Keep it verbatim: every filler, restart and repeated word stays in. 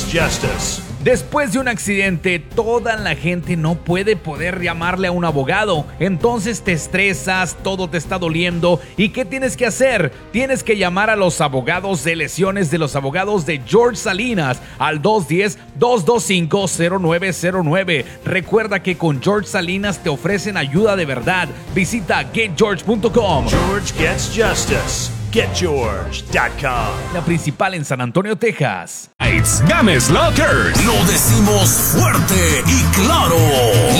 justice. Después de un accidente, toda la gente no puede poder llamarle a un abogado. Entonces te estresas, todo te está doliendo. ¿Y qué tienes que hacer? Tienes que llamar a los abogados de lesiones de los abogados de George Salinas al dos uno cero, dos dos cinco, cero nueve cero nueve. Recuerda que con George Salinas te ofrecen ayuda de verdad. Visita get george punto com. George gets justice. get george punto com. La principal en San Antonio, Texas. It's Games Lockers. Lo decimos fuerte y claro.